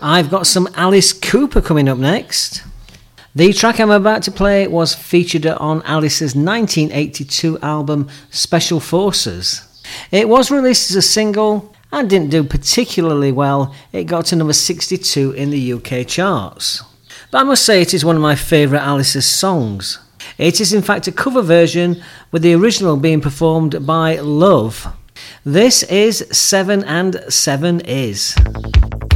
I've got some Alice Cooper coming up next. The track I'm about to play was featured on Alice's 1982 album Special Forces. It was released as a single and didn't do particularly well. It got to number 62 in the UK charts. But I must say it is one of my favourite Alice's songs. It is in fact a cover version, with the original being performed by Love. This is 7 and 7 Is.